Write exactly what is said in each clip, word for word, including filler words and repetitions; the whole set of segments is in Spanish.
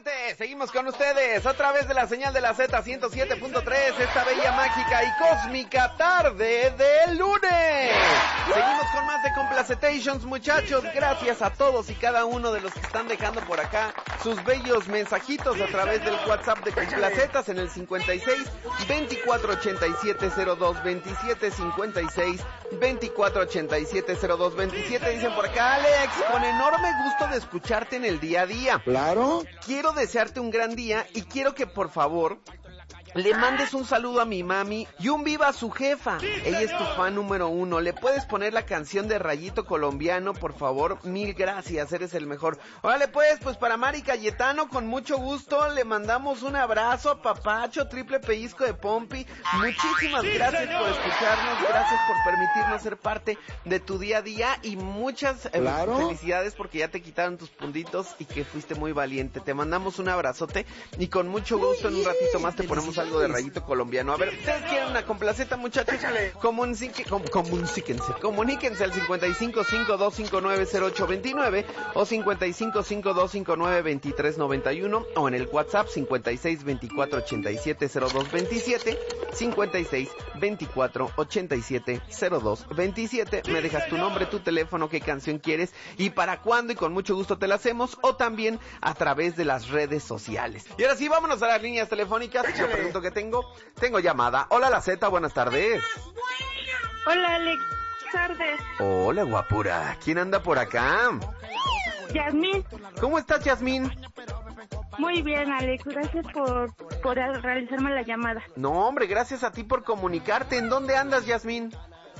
siete, seguimos con ustedes a través de la señal de la Z ciento siete punto tres, esta bella, mágica y cósmica tarde de lunes. Seguimos con más de Complacetations, muchachos. Gracias a todos y cada uno de los que están dejando por acá sus bellos mensajitos a través del WhatsApp de Complacetas en el cincuenta y seis, veinticuatro ochenta y siete, cero dos veintisiete, cincuenta y seis, veinticuatro ochenta y siete, cero dos veintisiete. Dicen por acá: Alex, con enorme gusto de escucharte en el día a día. Claro. Quiero desearte un gran día y quiero que por favor le mandes un saludo a mi mami y un viva a su jefa. Ella es tu fan número uno. ¿Le puedes poner la canción de Rayito Colombiano, por favor? Mil gracias, eres el mejor. Órale pues, pues para Mari Cayetano, con mucho gusto, le mandamos un abrazo, papacho, triple pellizco de pompi. Muchísimas gracias por escucharnos, gracias por permitirnos ser parte de tu día a día y muchas eh, claro. felicidades porque ya te quitaron tus puntitos y que fuiste muy valiente. Te mandamos un abrazote y con mucho gusto en un ratito más te ponemos algo de Rayito Colombiano. A ver, ¿ustedes quieren una complaceta, muchachos? Comuníquense, com, comuníquense, comuníquense al cincuenta y cinco, cinco dos cinco nueve, cero ocho dos nueve o cincuenta y cinco, cinco dos cinco nueve, veintitrés noventa y uno o en el WhatsApp cincuenta y seis, veinticuatro ochenta y siete, cero dos veintisiete, cincuenta y seis, veinticuatro ochenta y siete, cero dos veintisiete. Me dejas tu nombre, tu teléfono, qué canción quieres y para cuándo, y con mucho gusto te la hacemos, o también a través de las redes sociales. Y ahora sí, vámonos a las líneas telefónicas. Yo pregunto que tengo, tengo llamada. Hola, la Z, buenas tardes. Hola, Alex, buenas tardes. Hola, guapura. ¿Quién anda por acá? Yasmín. ¿Cómo estás, Yasmín? Muy bien, Alex, gracias por, por realizarme la llamada. No, hombre, gracias a ti por comunicarte. ¿En dónde andas, Yasmín?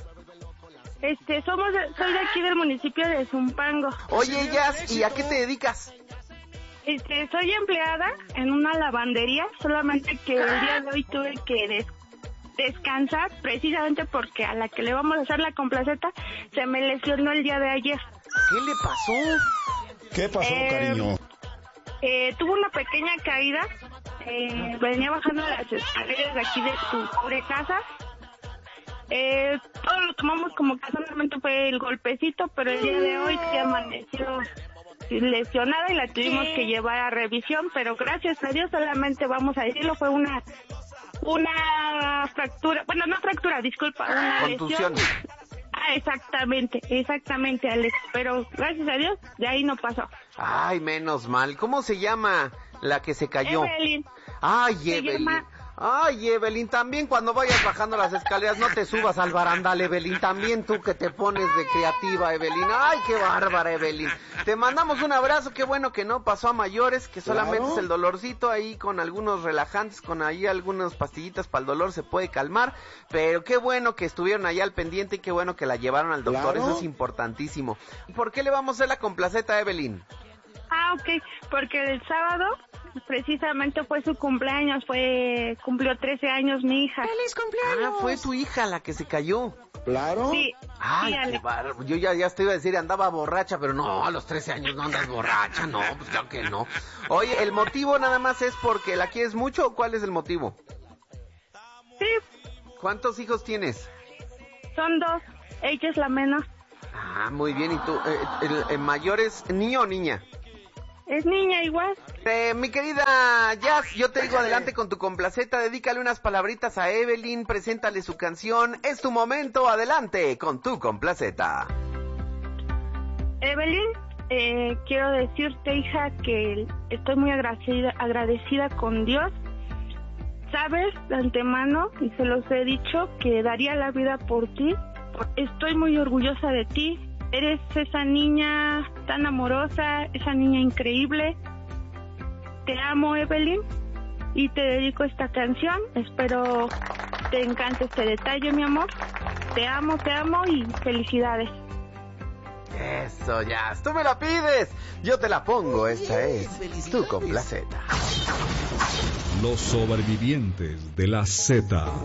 Este, somos, de, soy de aquí del municipio de Zumpango. Oye, Yas, ¿y a qué te dedicas? Este, soy empleada en una lavandería, solamente que el día de hoy tuve que des- descansar, precisamente porque a la que le vamos a hacer la complaceta se me lesionó el día de ayer. ¿Qué le pasó? ¿Qué pasó, eh, cariño? Eh, tuvo una pequeña caída, eh, venía bajando las escaleras de aquí de su pobre casa. Eh, todo lo tomamos como que solamente fue el golpecito, pero el día de hoy se amaneció lesionada y la tuvimos que llevar a revisión, pero gracias a Dios, solamente vamos a decirlo, fue una una fractura, bueno, no fractura, disculpa, una contusión. lesión. Ah, exactamente, exactamente, Alex, pero gracias a Dios, de ahí no pasó. Ay, menos mal. ¿Cómo se llama la que se cayó? Evelyn. Ay, Se Evelyn. llama... Ay, Evelyn, también cuando vayas bajando las escaleras no te subas al barandal, Evelyn. También tú que te pones de creativa, Evelyn. Ay, qué bárbara, Evelyn. Te mandamos un abrazo, qué bueno que no pasó a mayores, que solamente Claro. es el dolorcito ahí con algunos relajantes, con ahí algunas pastillitas para el dolor se puede calmar. Pero qué bueno que estuvieron allá al pendiente y qué bueno que la llevaron al doctor, Claro. eso es importantísimo. ¿Por qué le vamos a hacer la complaceta a Evelyn? Ah, ok, porque el sábado precisamente fue su cumpleaños, fue cumplió trece años mi hija. ¡Feliz cumpleaños! Ah, fue tu hija la que se cayó. Claro. Sí, Ay, sí, qué Alex. bárbaro. Yo ya, ya te iba a decir, andaba borracha, pero no, a los trece años no andas borracha, no, pues claro que no. Oye, ¿el motivo nada más es porque la quieres mucho o cuál es el motivo? Sí, ¿Cuántos hijos tienes? son dos, ella es la menor. Ah, muy bien, ¿y tú? Eh, ¿El, el mayor es niño o niña? Es niña igual. Eh, mi querida Jazz, yo te digo adelante con tu complaceta, dedícale unas palabritas a Evelyn, preséntale su canción, es tu momento, adelante con tu complaceta. Evelyn, eh, quiero decirte, hija, que estoy muy agradecida, agradecida con Dios. Sabes de antemano, y se los he dicho, que daría la vida por ti. Estoy muy orgullosa de ti. Eres esa niña tan amorosa, esa niña increíble. Te amo, Evelyn, y te dedico esta canción. Espero te encante este detalle, mi amor. Te amo, te amo y felicidades. Eso, Jazz, tú me la pides, yo te la pongo, esta es tu complaceta. Los sobrevivientes de la Z.